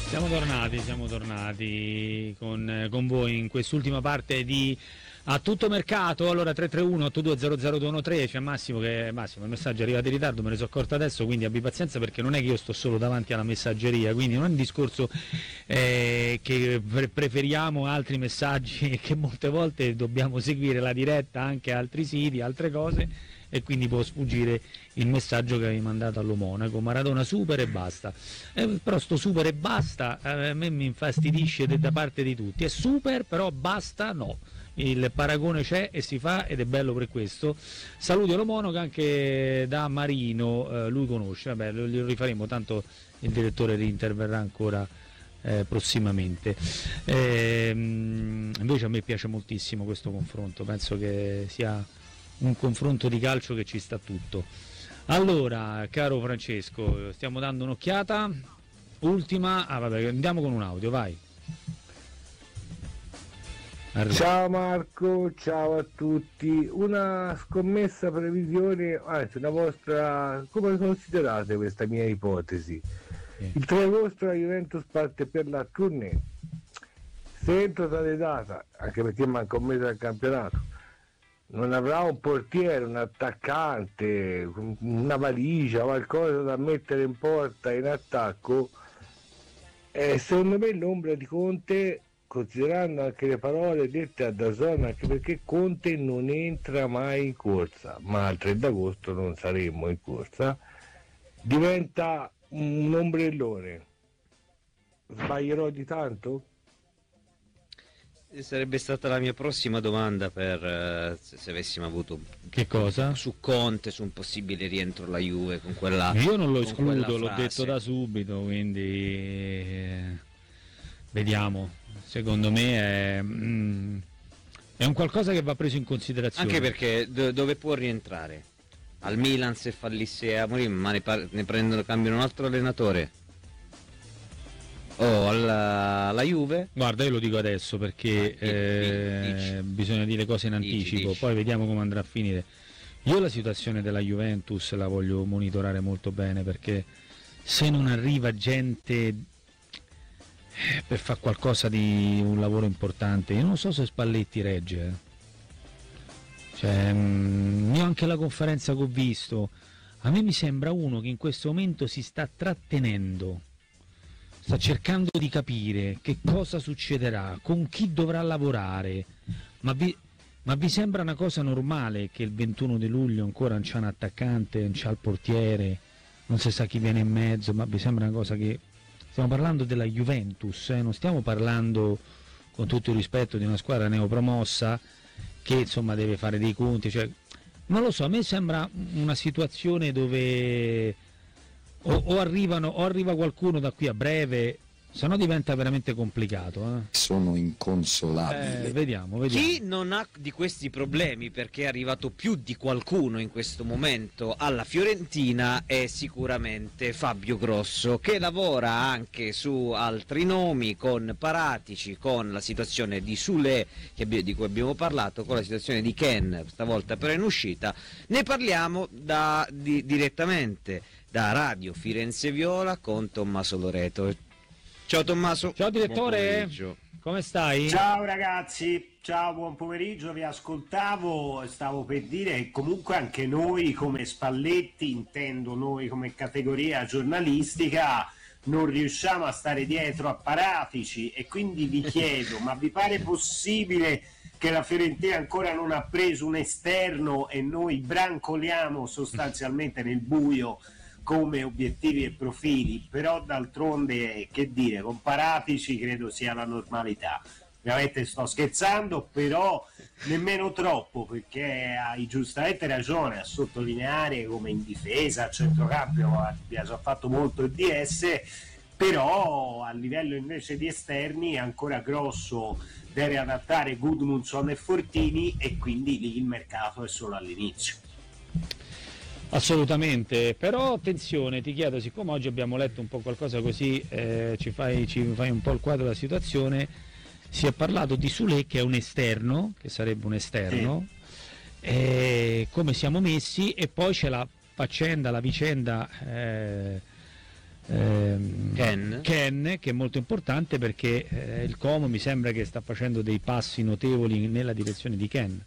Siamo tornati con voi in quest'ultima parte di A Tutto Mercato. Allora 331-8200213, c'è Massimo il messaggio è arrivato in ritardo, me ne sono accorto adesso, quindi abbi pazienza perché non è che io sto solo davanti alla messaggeria, quindi non è un discorso che preferiamo altri messaggi e che molte volte dobbiamo seguire la diretta anche a altri siti, altre cose, e quindi può sfuggire il messaggio che avevi mandato allo Monaco, Maradona super e basta. Però sto super e basta a me mi infastidisce da parte di tutti, è super però basta no, il paragone c'è e si fa ed è bello per questo. Saluti allo Monaco anche da Marino, lui conosce, vabbè lo rifaremo, tanto il direttore interverrà ancora prossimamente. Invece a me piace moltissimo questo confronto, penso che sia un confronto di calcio che ci sta tutto. Allora, caro Francesco, stiamo dando un'occhiata. Ultima, vabbè, andiamo con un audio, vai. Arriva. Ciao Marco, ciao a tutti. Una scommessa previsione, anzi una vostra, come considerate questa mia ipotesi? Il 3 agosto la Juventus parte per la tournée. Se entro tale data, anche perché manca un mese al campionato, non avrà un portiere, un attaccante, una valigia, qualcosa da mettere in porta in attacco, secondo me l'ombra di Conte, considerando anche le parole dette a DAZN, anche perché Conte non entra mai in corsa, ma al 3 d'agosto non saremmo in corsa, diventa un ombrellone. Sbaglierò di tanto? Sarebbe stata la mia prossima domanda per se avessimo avuto che cosa? Su Conte, su un possibile rientro alla Juve con quella. Io non lo escludo, l'ho detto da subito, quindi vediamo. Secondo me è un qualcosa che va preso in considerazione. Anche perché dove può rientrare? Al Milan se fallisse Amorim, ma ne cambiano un altro allenatore? Alla Juve? Guarda, io lo dico adesso perché bisogna dire cose in anticipo, poi vediamo come andrà a finire. Io la situazione della Juventus la voglio monitorare molto bene, perché se non arriva gente per fare qualcosa di un lavoro importante, io non so se Spalletti regge. Cioè, io anche la conferenza che ho visto, a me mi sembra uno che in questo momento si sta trattenendo, sta cercando di capire che cosa succederà, con chi dovrà lavorare, ma vi sembra una cosa normale che il 21 di luglio ancora non c'è un attaccante, non c'è il portiere, non si sa chi viene in mezzo, ma vi sembra una cosa che... Stiamo parlando della Juventus, non stiamo parlando, con tutto il rispetto, di una squadra neopromossa che insomma deve fare dei conti, cioè, non lo so, a me sembra una situazione dove o arriva qualcuno da qui a breve, se no diventa veramente complicato. Sono inconsolabile. Vediamo. Chi non ha di questi problemi, perché è arrivato più di qualcuno in questo momento alla Fiorentina, è sicuramente Fabio Grosso, che lavora anche su altri nomi, con Paratici, con la situazione di Sule di cui abbiamo parlato, con la situazione di Ken, stavolta però in uscita. Ne parliamo direttamente da Radio Firenze Viola con Tommaso Loreto. Ciao Tommaso. Ciao direttore, come stai? Ciao ragazzi, ciao, buon pomeriggio, vi ascoltavo, stavo per dire che comunque anche noi come Spalletti, intendo noi come categoria giornalistica, non riusciamo a stare dietro a Paratici, e quindi vi chiedo, ma vi pare possibile che la Fiorentina ancora non ha preso un esterno e noi brancoliamo sostanzialmente nel buio come obiettivi e profili? Però d'altronde, che dire, con Paratici credo sia la normalità. Ovviamente sto scherzando, però nemmeno troppo, perché hai giustamente ragione a sottolineare come in difesa, a centrocampo abbia già fatto molto il DS, però a livello invece di esterni ancora Grosso deve adattare Gudmundsson e Fortini, e quindi lì il mercato è solo all'inizio. Assolutamente, però attenzione, ti chiedo, siccome oggi abbiamo letto un po' qualcosa così, ci fai un po' il quadro della situazione. Si è parlato di Sule, che è un esterno, che sarebbe un esterno, come siamo messi, e poi c'è la vicenda Ken, che è molto importante perché il Como mi sembra che sta facendo dei passi notevoli nella direzione di Ken.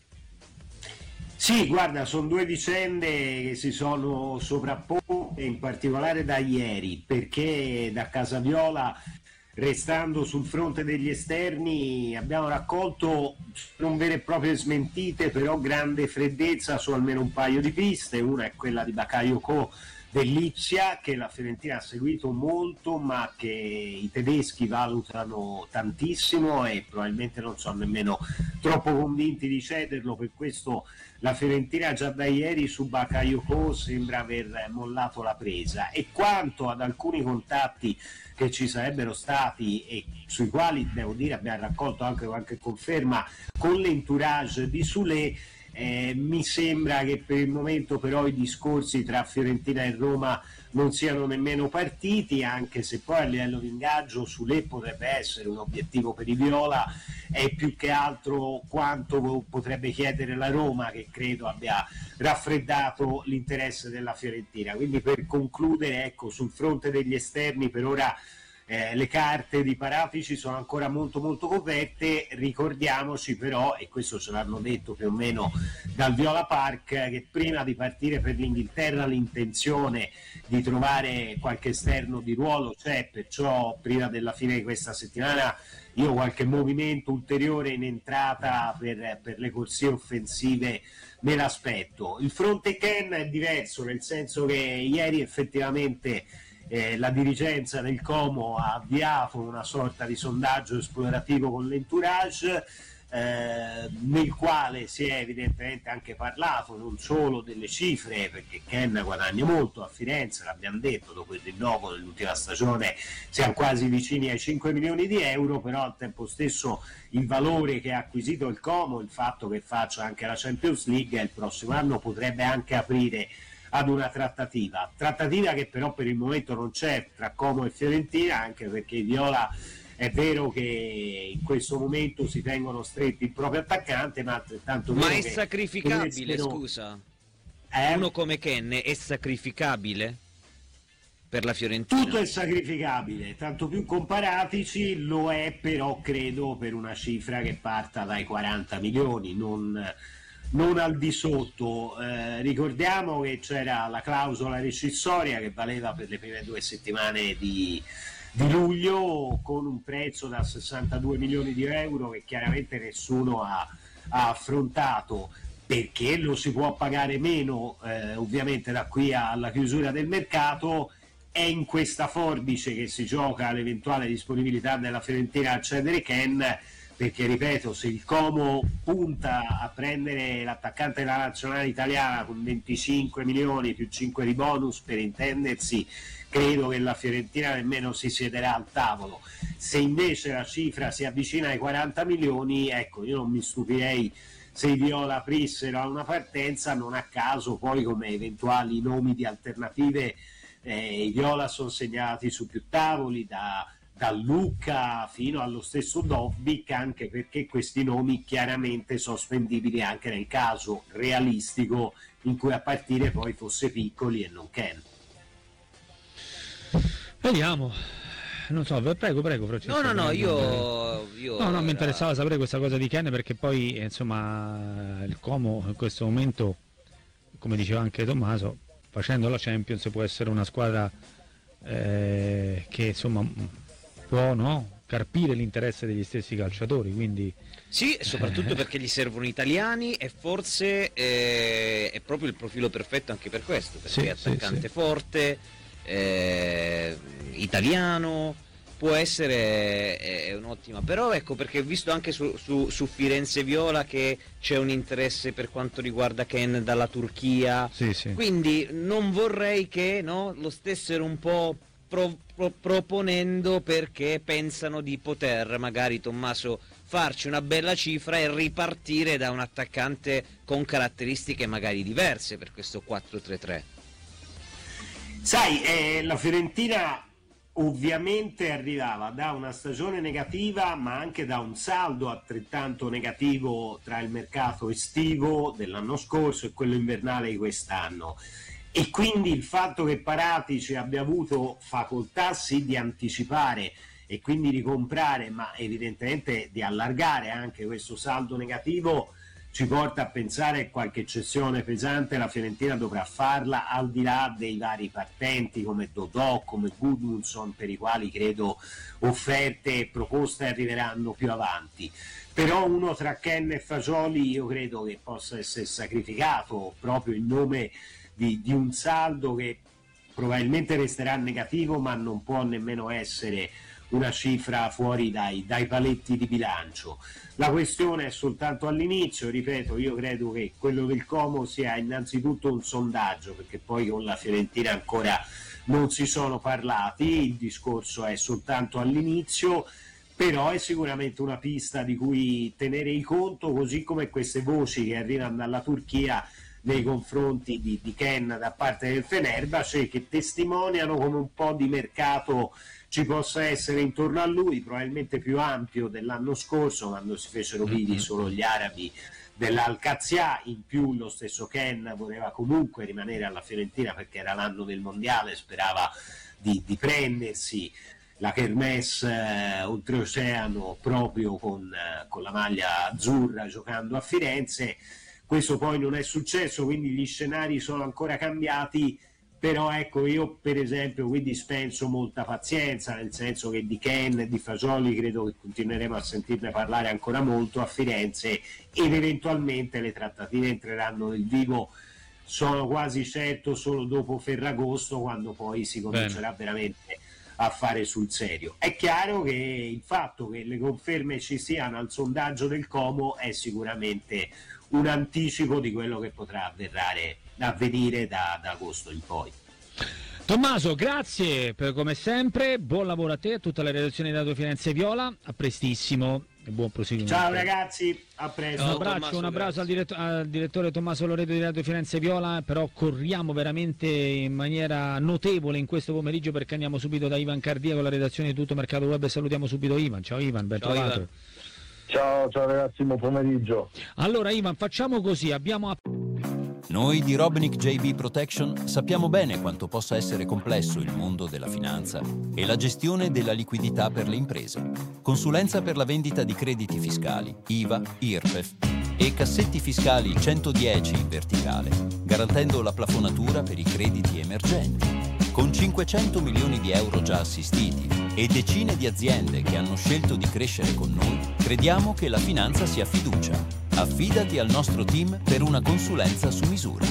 Sì, guarda, sono due vicende che si sono sovrapposte, in particolare da ieri, perché da Casaviola, restando sul fronte degli esterni, abbiamo raccolto non vere e proprie smentite, però grande freddezza su almeno un paio di piste. Una è quella di Bakayoko dell'Ipsia, che la Fiorentina ha seguito molto, ma che i tedeschi valutano tantissimo e probabilmente non sono nemmeno troppo convinti di cederlo. Per questo la Fiorentina già da ieri su Bakayoko sembra aver mollato la presa. E quanto ad alcuni contatti che ci sarebbero stati e sui quali devo dire abbiamo raccolto anche qualche conferma con l'entourage di Soulé, mi sembra che per il momento però i discorsi tra Fiorentina e Roma non siano nemmeno partiti, anche se poi a livello di ingaggio Soulé potrebbe essere un obiettivo per i viola. È più che altro quanto potrebbe chiedere la Roma, che credo abbia raffreddato l'interesse della Fiorentina. Quindi per concludere, ecco, sul fronte degli esterni per ora le carte di Paratici sono ancora molto molto coperte. Ricordiamoci però, e questo ce l'hanno detto più o meno dal Viola Park, che prima di partire per l'Inghilterra l'intenzione di trovare qualche esterno di ruolo c'è, perciò prima della fine di questa settimana io qualche movimento ulteriore in entrata per le corsie offensive me l'aspetto. Il fronte Ken è diverso, nel senso che ieri effettivamente la dirigenza del Como ha avviato una sorta di sondaggio esplorativo con l'entourage, nel quale si è evidentemente anche parlato non solo delle cifre, perché Ken guadagna molto a Firenze, l'abbiamo detto, dopo il rinnovo dell'ultima stagione siamo quasi vicini ai 5 milioni di euro, però al tempo stesso il valore che ha acquisito il Como, il fatto che faccia anche la Champions League il prossimo anno potrebbe anche aprire ad una trattativa che però per il momento non c'è tra Como e Fiorentina, anche perché i viola è vero che in questo momento si tengono stretti il proprio attaccante, ma altrettanto vero è che sacrificabile, scusa, uno come Ken è sacrificabile per la Fiorentina? Tutto è sacrificabile, tanto più con Paratici lo è, però credo per una cifra che parta dai 40 milioni, non al di sotto. Ricordiamo che c'era la clausola rescissoria che valeva per le prime 2 settimane di luglio, con un prezzo da 62 milioni di euro che chiaramente nessuno ha affrontato, perché lo si può pagare meno ovviamente da qui alla chiusura del mercato. È in questa forbice che si gioca l'eventuale disponibilità della Fiorentina a cedere Ken, perché ripeto, se il Como punta a prendere l'attaccante della nazionale italiana con 25 milioni più 5 di bonus, per intendersi, credo che la Fiorentina nemmeno si siederà al tavolo. Se invece la cifra si avvicina ai 40 milioni, ecco, io non mi stupirei se i viola aprissero a una partenza. Non a caso poi come eventuali nomi di alternative i viola sono segnati su più tavoli, da Lucca fino allo stesso Dobbik, anche perché questi nomi chiaramente sono spendibili anche nel caso realistico in cui a partire poi fosse Piccoli e non Ken. Vediamo, non so, prego Francesco. No, io mi interessava sapere questa cosa di Ken, perché poi insomma il Como in questo momento, come diceva anche Tommaso, facendo la Champions può essere una squadra che insomma può carpire l'interesse degli stessi calciatori, quindi sì, soprattutto perché gli servono italiani e forse è proprio il profilo perfetto anche per questo, perché è attaccante forte, italiano, può essere un'ottima. Però ecco, perché ho visto anche su Firenze Viola che c'è un interesse per quanto riguarda Ken dalla Turchia, quindi non vorrei che lo stessero un po' proponendo, perché pensano di poter magari, Tommaso, farci una bella cifra e ripartire da un attaccante con caratteristiche magari diverse per questo 4-3-3. Sai, la Fiorentina ovviamente arrivava da una stagione negativa, ma anche da un saldo altrettanto negativo tra il mercato estivo dell'anno scorso e quello invernale di quest'anno. e quindi il fatto che Paratici abbia avuto facoltà sì di anticipare e quindi di comprare, ma evidentemente di allargare anche questo saldo negativo, ci porta a pensare che qualche cessione pesante la Fiorentina dovrà farla, al di là dei vari partenti come Dodò, come Gudmundsson, per i quali credo offerte e proposte arriveranno più avanti. Però uno tra Ken e Fagioli io credo che possa essere sacrificato proprio in nome di un saldo che probabilmente resterà negativo, ma non può nemmeno essere una cifra fuori dai paletti di bilancio. La questione è soltanto all'inizio, ripeto, io credo che quello del Como sia innanzitutto un sondaggio, perché poi con la Fiorentina ancora non si sono parlati, il discorso è soltanto all'inizio, però è sicuramente una pista di cui tenere conto, così come queste voci che arrivano dalla Turchia nei confronti di Ken da parte del Fenerbahce, che testimoniano come un po' di mercato ci possa essere intorno a lui, probabilmente più ampio dell'anno scorso, quando si fecero vivi solo gli arabi dell'Al-Qazia. In più lo stesso Ken voleva comunque rimanere alla Fiorentina perché era l'anno del mondiale, sperava di prendersi la Kermesse oltreoceano proprio con la maglia azzurra giocando a Firenze. Questo poi non è successo, quindi gli scenari sono ancora cambiati, però ecco, io per esempio qui dispenso molta pazienza, nel senso che di Ken e di Fagioli credo che continueremo a sentirne parlare ancora molto a Firenze, ed eventualmente le trattative entreranno nel vivo, sono quasi certo, solo dopo Ferragosto, quando poi si comincerà veramente a fare sul serio. È chiaro che il fatto che le conferme ci siano al sondaggio del Como è sicuramente un anticipo di quello che potrà avvenire da agosto in poi. Tommaso, grazie come sempre, buon lavoro a te e a tutta la redazione di Radio Firenze Viola, a prestissimo e buon proseguimento. Ciao ragazzi, a presto. Un abbraccio al direttore Tommaso Loreto di Radio Firenze Viola, però corriamo veramente in maniera notevole in questo pomeriggio perché andiamo subito da Ivan Cardia con la redazione di Tutto Mercato Web e salutiamo subito Ivan. Ciao Ivan, ben trovato. Ivan. Ciao ragazzi, buon pomeriggio. Allora Ivan, facciamo così, Noi di Robinic JB Protection sappiamo bene quanto possa essere complesso il mondo della finanza e la gestione della liquidità per le imprese. Consulenza per la vendita di crediti fiscali, IVA, IRPEF e cassetti fiscali 110 in verticale, garantendo la plafonatura per i crediti emergenti. Con 500 milioni di euro già assistiti e decine di aziende che hanno scelto di crescere con noi, crediamo che la finanza sia fiducia. Affidati al nostro team per una consulenza su misura.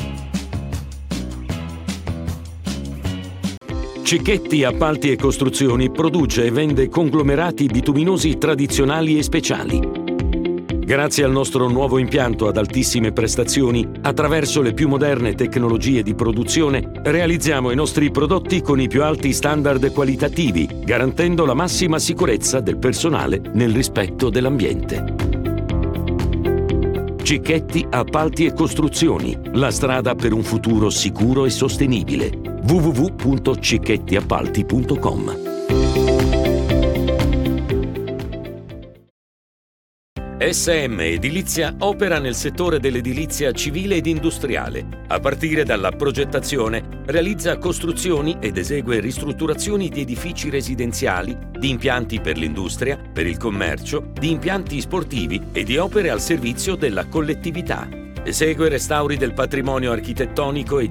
Cicchetti Appalti e Costruzioni produce e vende conglomerati bituminosi tradizionali e speciali. Grazie al nostro nuovo impianto ad altissime prestazioni, attraverso le più moderne tecnologie di produzione, realizziamo i nostri prodotti con i più alti standard qualitativi, garantendo la massima sicurezza del personale nel rispetto dell'ambiente. Cicchetti Appalti e Costruzioni, la strada per un futuro sicuro e sostenibile. www.cicchettiappalti.com. SM Edilizia opera nel settore dell'edilizia civile ed industriale. A partire dalla progettazione, realizza costruzioni ed esegue ristrutturazioni di edifici residenziali, di impianti per l'industria, per il commercio, di impianti sportivi e di opere al servizio della collettività. Esegue restauri del patrimonio architettonico e